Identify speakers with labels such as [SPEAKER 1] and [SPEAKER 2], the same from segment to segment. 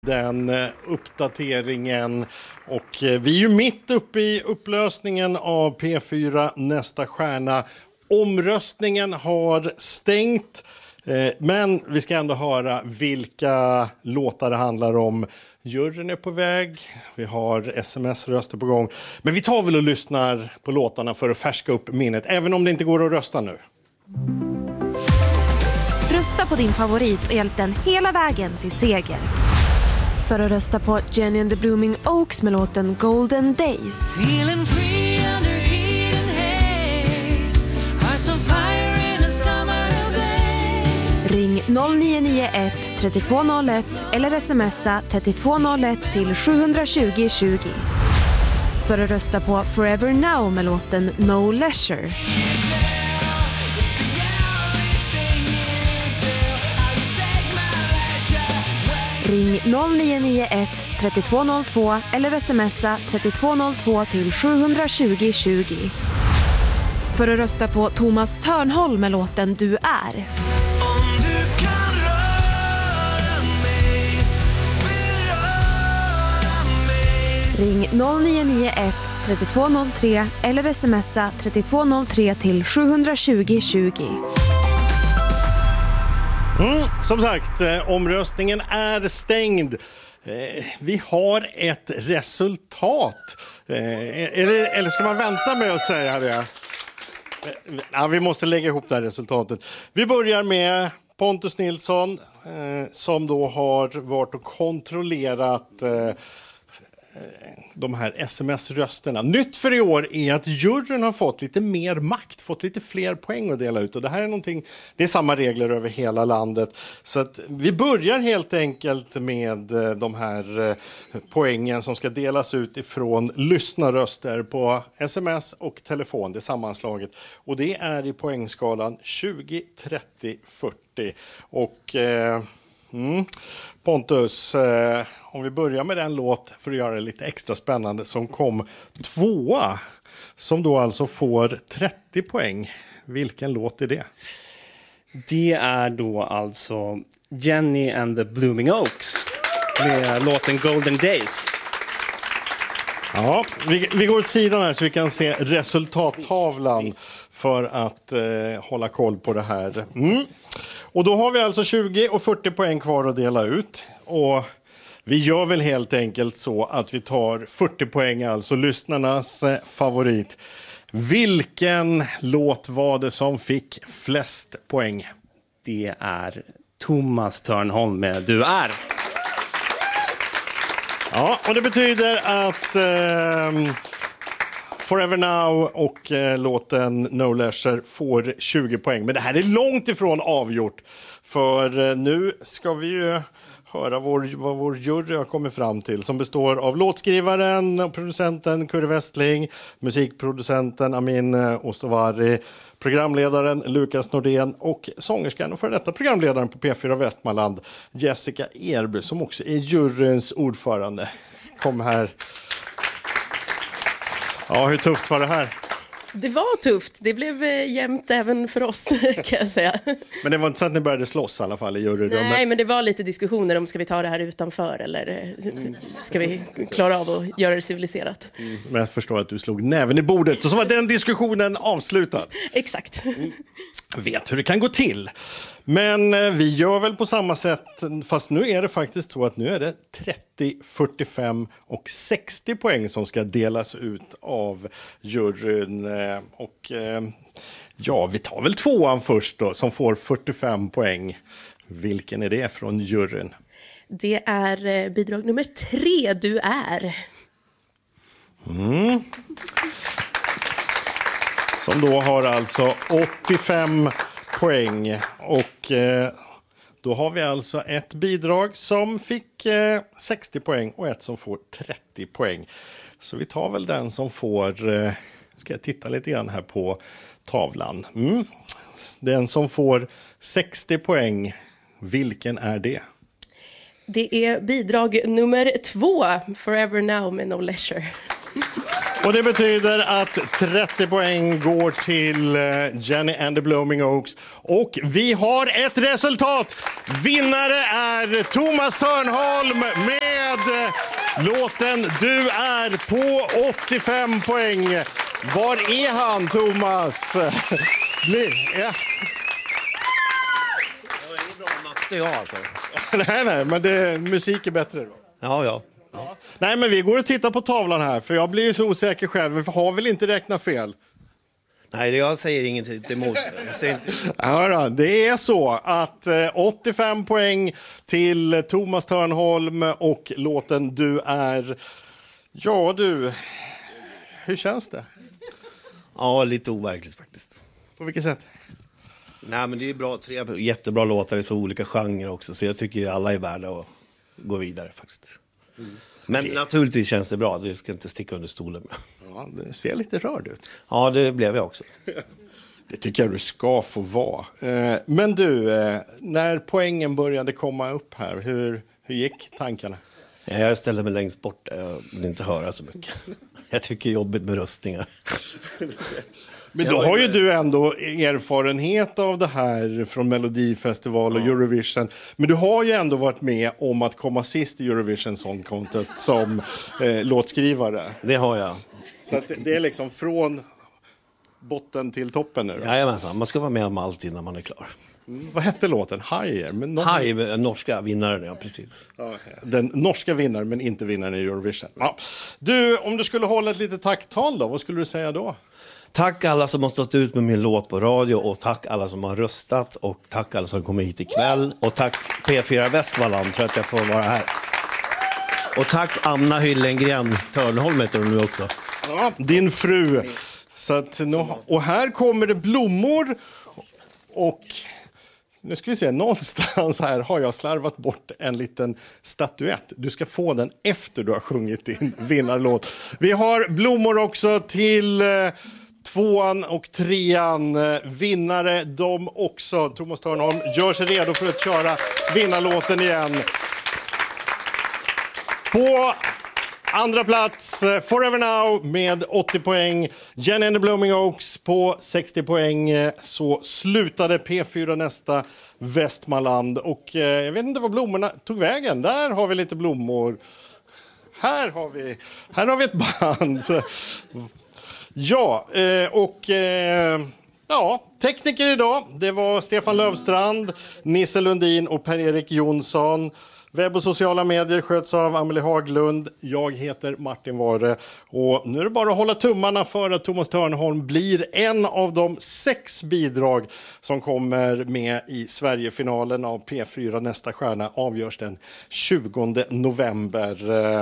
[SPEAKER 1] Den uppdateringen, och vi är ju mitt uppe i upplösningen av P4 Nästa stjärna. Omröstningen har stängt, men vi ska ändå höra vilka låtar det handlar om. Juryn är på väg, vi har sms-röster på gång, men vi tar väl och lyssnar på låtarna för att färska upp minnet, även om det inte går att rösta nu.
[SPEAKER 2] Rösta på din favorit och hjälp den hela vägen till seger. För att rösta på Jenny and the Blooming Oaks med låten Golden Days. Ring 0991 3201 eller smsa 3201 till 720 20. För att rösta på Forever Now med låten No Leisure. Ring 0991 3202 eller smsa 3202 till 720 20. För att rösta på Thomas Törnholm med låten Du är. Ring 0991 3203 eller smsa 3203 till 720 20.
[SPEAKER 1] Som sagt, omröstningen är stängd. Vi har ett resultat. Eller ska man vänta med att säga det? Ja, vi måste lägga ihop det här resultatet. Vi börjar med Pontus Nilsson som då har varit och kontrollerat de här sms-rösterna. Nytt för i år är att juryn har fått lite mer makt, fått lite fler poäng att dela ut. Och det här är någonting, det är samma regler över hela landet. Så att vi börjar helt enkelt med de här poängen som ska delas ut ifrån lyssnarröster på sms och telefon. Det är sammanslaget. Och det är i poängskalan 20, 30, 40. Och Pontus, om vi börjar med den låt för att göra det lite extra spännande som kom tvåa, som då alltså får 30 poäng. Vilken låt är det?
[SPEAKER 3] Det är då alltså Jenny and the Blooming Oaks med låten Golden Days.
[SPEAKER 1] Ja, vi går åt sidan här så vi kan se resultattavlan för att hålla koll på det här. Och då har vi alltså 20 och 40 poäng kvar att dela ut. Och vi gör väl helt enkelt så att vi tar 40 poäng, alltså lyssnarnas favorit. Vilken låt var det som fick flest poäng?
[SPEAKER 3] Det är Thomas Törnholm med Du är.
[SPEAKER 1] Ja, och det betyder att Forever Now och låten No Leisure får 20 poäng. Men det här är långt ifrån avgjort. För nu ska vi ju höra vad vår jury har kommit fram till. Som består av låtskrivaren och producenten Curre Westling, musikproducenten Amin Ostovari, programledaren Lukas Nordén och sångerskan och för detta programledaren på P4 Västmanland Jessica Erby, som också är juryns ordförande. Kom här. Ja, hur tufft var det här?
[SPEAKER 4] Det var tufft. Det blev jämnt även för oss, kan jag säga.
[SPEAKER 1] Men det var inte så att ni började slåss i alla fall i juryrummet?
[SPEAKER 4] Nej, men det var lite diskussioner om ska vi ta det här utanför eller ska vi klara av att göra det civiliserat.
[SPEAKER 1] Men jag förstår att du slog näven i bordet och så var den diskussionen avslutad.
[SPEAKER 4] Exakt.
[SPEAKER 1] Vet hur det kan gå till. Men vi gör väl på samma sätt, fast nu är det faktiskt så att nu är det 30, 45 och 60 poäng som ska delas ut av juryn. Och ja, vi tar väl tvåan först då, som får 45 poäng. Vilken är det från juryn?
[SPEAKER 4] Det är bidrag nummer 3, Du är.
[SPEAKER 1] Som då har alltså 85 poäng. Och då har vi alltså ett bidrag som fick 60 poäng och ett som får 30 poäng. Så vi tar väl den som får, ska jag titta lite grann här på tavlan. Den som får 60 poäng, vilken är det?
[SPEAKER 4] Det är bidrag nummer 2, Forever Now med No Leisure.
[SPEAKER 1] Och det betyder att 30 poäng går till Jenny and the Blooming Oaks. Och vi har ett resultat. Vinnare är Thomas Törnholm med låten Du är på 85 poäng. Var är han, Thomas? Ja.
[SPEAKER 5] Det är jag alltså.
[SPEAKER 1] Nej, men musik är bättre då.
[SPEAKER 5] Ja.
[SPEAKER 1] Nej, men vi går och tittar på tavlan här, för jag blir ju så osäker själv. Vi har väl inte räknat fel?
[SPEAKER 5] Nej, jag säger ingenting emot. Jag säger inte.
[SPEAKER 1] Ja, då, det är så att 85 poäng till Thomas Törnholm och låten Du är... Ja, du. Hur känns det?
[SPEAKER 5] Ja, lite overkligt faktiskt.
[SPEAKER 1] På vilket sätt?
[SPEAKER 5] Nej, men det är bra, 3 jättebra låtar i så olika genrer också, så jag tycker alla är värda att gå vidare faktiskt. Men naturligtvis känns det bra, det ska inte sticka under stolen med.
[SPEAKER 1] Ja, det ser lite rörd ut.
[SPEAKER 5] Ja, det blev jag också.
[SPEAKER 1] Det tycker jag du ska få vara. Men du, när poängen började komma upp här, hur gick tankarna?
[SPEAKER 5] Jag ställde mig längst bort, jag vill inte höra så mycket. Jag tycker det är jobbigt med röstningar.
[SPEAKER 1] Men då har ju du ändå erfarenhet av det här från Melodifestival och Eurovision. Men du har ju ändå varit med om att komma sist i Eurovision Song Contest som låtskrivare.
[SPEAKER 5] Det har jag.
[SPEAKER 1] Så att det är liksom från botten till toppen nu.
[SPEAKER 5] Jajamensan, man ska vara med om allt innan man är klar.
[SPEAKER 1] Vad hette låten? Higher? Men
[SPEAKER 5] Hive, norska vinnaren, ja precis.
[SPEAKER 1] Den norska vinnaren, men inte vinnaren i Eurovision. Ja. Du, om du skulle hålla ett litet tacktal då, vad skulle du säga då?
[SPEAKER 5] Tack alla som har stått ut med min låt på radio, och tack alla som har röstat, och tack alla som kommer hit ikväll, och tack P4 Västmanland för att jag får vara här. Och tack Anna Hyllengren Törnholm heter hon nu också.
[SPEAKER 1] Ja, din fru. Så att, och här kommer det blommor, och nu ska vi se, någonstans här har jag slarvat bort en liten statyett. Du ska få den efter du har sjungit din vinnarlåt. Vi har blommor också till 2:an och 3:an. Vinnare de också. Thomas Törnholm gör sig redo för att köra vinnarlåten igen. På andra plats, Forever Now med 80 poäng. Jenny and the Blooming Oaks på 60 poäng. Så slutade P4 nästa Västmanland. Och jag vet inte vad blommorna tog vägen. Där har vi lite blommor. Här har vi ett band. Så, ja, tekniker idag. Det var Stefan Lövstrand, Nisse Lundin och Per-Erik Jonsson. Webb och sociala medier sköts av Amelie Haglund. Jag heter Martin Ware. Och nu är det bara att hålla tummarna för att Thomas Törnholm blir en av de 6 bidrag som kommer med i Sverigefinalen av P4 Nästa stjärna. Avgörs den 20 november.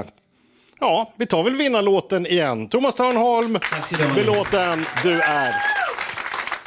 [SPEAKER 1] Ja, vi tar väl vinnarlåten igen. Thomas Törnholm med låten Du är.